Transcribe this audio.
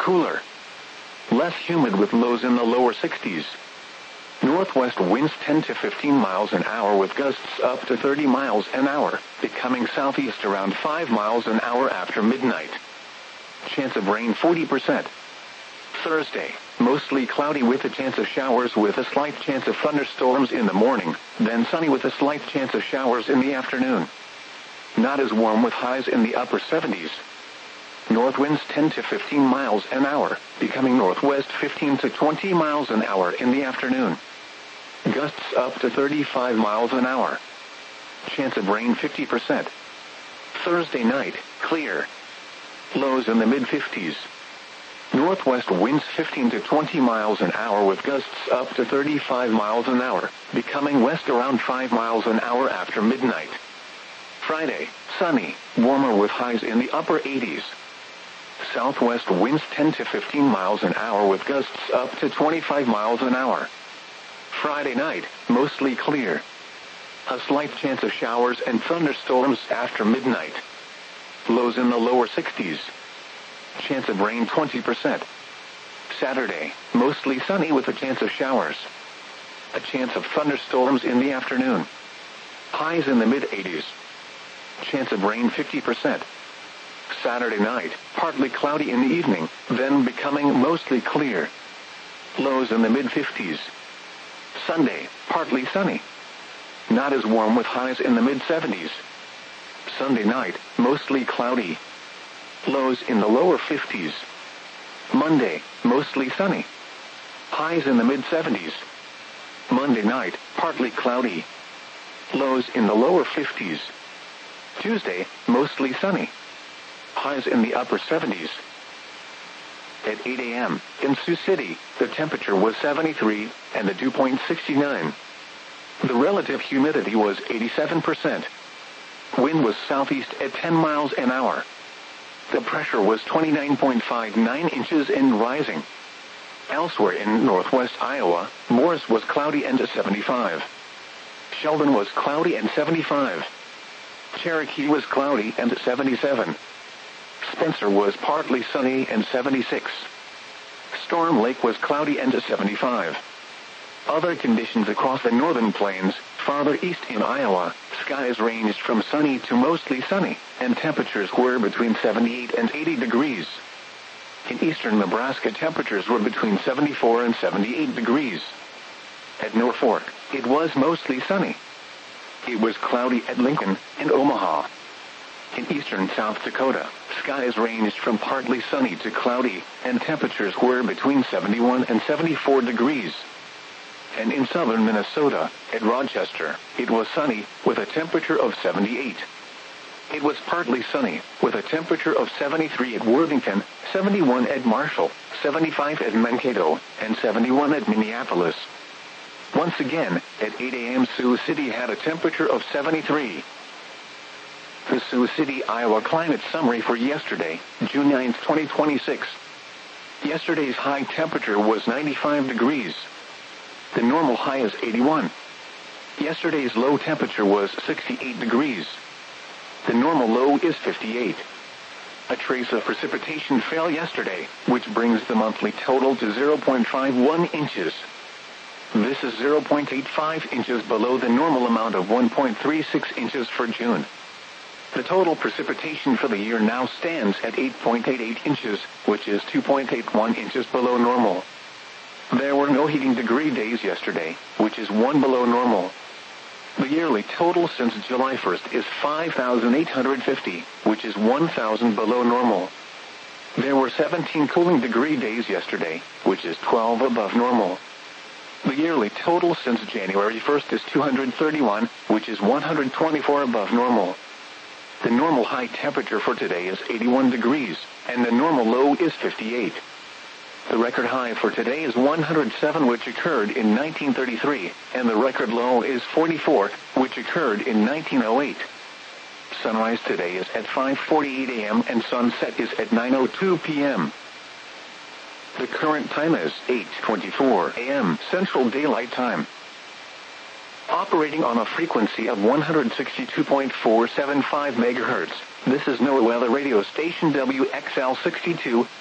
cooler. Less humid with lows in the lower 60s. Northwest winds 10 to 15 miles an hour with gusts up to 30 miles an hour, becoming southeast around 5 miles an hour after midnight. Chance of rain 40%. Thursday, mostly cloudy with a chance of showers with a slight chance of thunderstorms in the morning, then sunny with a slight chance of showers in the afternoon. Not as warm with highs in the upper 70s. North winds 10 to 15 miles an hour, becoming northwest 15 to 20 miles an hour in the afternoon. Gusts up to 35 miles an hour. Chance of rain 50%. Thursday night, clear. Lows in the mid-50s. Northwest winds 15 to 20 miles an hour with gusts up to 35 miles an hour, becoming west around 5 miles an hour after midnight. Friday, sunny, warmer with highs in the upper 80s. Southwest winds 10 to 15 miles an hour with gusts up to 25 miles an hour. Friday night, mostly clear. A slight chance of showers and thunderstorms after midnight. Lows in the lower 60s. Chance of rain 20%. Saturday, mostly sunny with a chance of showers. A chance of thunderstorms in the afternoon. Highs in the mid-80s. Chance of rain 50%. Saturday night, partly cloudy in the evening, then becoming mostly clear. Lows in the mid-50s. Sunday, partly sunny. Not as warm with highs in the mid-70s. Sunday night, mostly cloudy. Lows in the lower 50s. Monday, mostly sunny. Highs in the mid-70s. Monday night, partly cloudy. Lows in the lower 50s. Tuesday, mostly sunny. Highs in the upper 70s. At 8 a.m., in Sioux City, the temperature was 73, and the dew point 69. The relative humidity was 87%. Wind was southeast at 10 miles an hour. The pressure was 29.59 inches and rising. Elsewhere in northwest Iowa, Morris was cloudy and 75. Sheldon was cloudy and 75. Cherokee was cloudy and 77. Spencer was partly sunny and 76. Storm Lake was cloudy and 75. Other conditions across the northern plains, farther east in Iowa, skies ranged from sunny to mostly sunny, and temperatures were between 78 and 80 degrees. In eastern Nebraska, temperatures were between 74 and 78 degrees. At Norfolk, it was mostly sunny. It was cloudy at Lincoln and Omaha. In eastern South Dakota, skies ranged from partly sunny to cloudy, and temperatures were between 71 and 74 degrees. And in southern Minnesota, at Rochester, it was sunny, with a temperature of 78. It was partly sunny, with a temperature of 73 at Worthington, 71 at Marshall, 75 at Mankato, and 71 at Minneapolis. Once again, at 8 a.m. Sioux City had a temperature of 73. The Sioux City, Iowa climate summary for yesterday, June 9, 2026. Yesterday's high temperature was 95 degrees. The normal high is 81. Yesterday's low temperature was 68 degrees. The normal low is 58. A trace of precipitation fell yesterday, which brings the monthly total to 0.51 inches. This is 0.85 inches below the normal amount of 1.36 inches for June. The total precipitation for the year now stands at 8.88 inches, which is 2.81 inches below normal. There were no heating degree days yesterday, which is 1 below normal. The yearly total since July 1st is 5,850, which is 1,000 below normal. There were 17 cooling degree days yesterday, which is 12 above normal. The yearly total since January 1st is 231, which is 124 above normal. The normal high temperature for today is 81 degrees, and the normal low is 58. The record high for today is 107, which occurred in 1933, and the record low is 44, which occurred in 1908. Sunrise today is at 5:48 a.m. and sunset is at 9:02 p.m. The current time is 8:24 a.m. Central Daylight Time. Operating on a frequency of 162.475 MHz, this is NOAA Weather Radio Station WXL62,